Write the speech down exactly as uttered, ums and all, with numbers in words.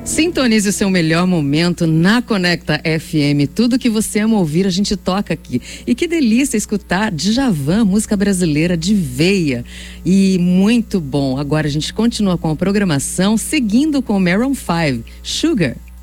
Sintonize o seu melhor momento na Conecta F M. Tudo que você ama ouvir, a gente toca aqui. E que delícia escutar Djavan, música brasileira de veia. E muito bom. Agora a gente continua com a programação, seguindo com o Maroon five, Sugar.